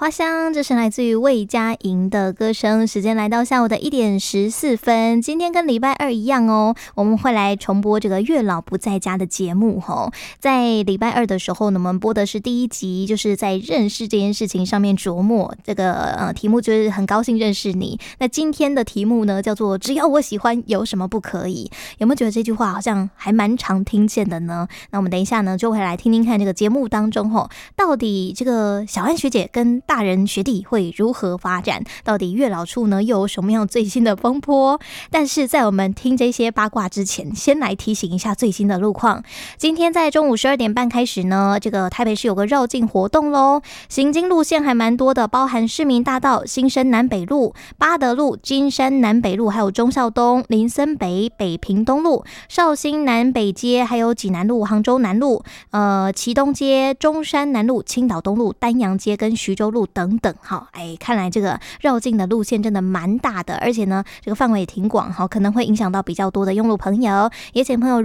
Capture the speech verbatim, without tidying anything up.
花香，这是来自于魏佳莹的歌声。时间来到下午的一点十四分，今天跟礼拜二一样哦，我们会来重播这个月老不在家的节目哦。在礼拜二的时候呢，我们播的是第一集，就是在认识这件事情上面琢磨。这个呃题目就是很高兴认识你。那今天的题目呢，叫做只要我喜欢，有什么不可以？有没有觉得这句话好像还蛮常听见的呢？那我们等一下呢，就会来听听看这个节目当中哦，到底这个小安学姐跟大人学弟会如何发展？到底月老处呢又有什么样最新的风波？但是在我们听这些八卦之前，先来提醒一下最新的路况。今天在中午十二点半开始呢，这个台北市有个绕境活动咯，行经路线还蛮多的，包含市民大道、新生南北路、八德路、金山南北路，还有忠孝东、林森北、北平东路、绍兴南北街，还有济南路、杭州南路、呃旗东街、中山南路、青岛东路、丹阳街跟徐州路等等。好，哎，看来这个绕境的路线真的蛮大的，而且呢，这个范围也挺广，好，可能会影响到比较多的用路朋友。也请朋友